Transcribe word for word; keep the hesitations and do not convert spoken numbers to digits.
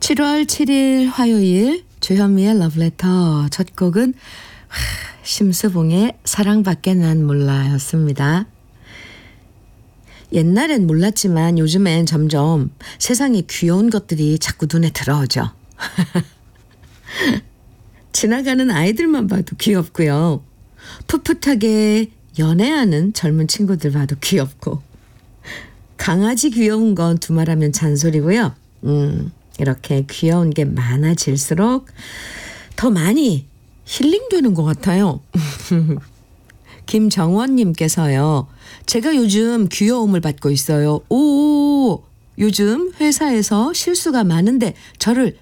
칠월 칠일 화요일 주현미의 러브레터 첫 곡은 심수봉의 사랑밖에 난 몰라였습니다. 옛날엔 몰랐지만 요즘엔 점점 세상에 귀여운 것들이 자꾸 눈에 들어오죠. 지나가는 아이들만 봐도 귀엽고요. 풋풋하게 연애하는 젊은 친구들 봐도 귀엽고, 강아지 귀여운 건 두말하면 잔소리고요. 음, 이렇게 귀여운 게 많아질수록 더 많이 힐링되는 것 같아요. 김정원님께서요. 제가 요즘 귀여움을 받고 있어요. 오, 요즘 회사에서 실수가 많은데 저를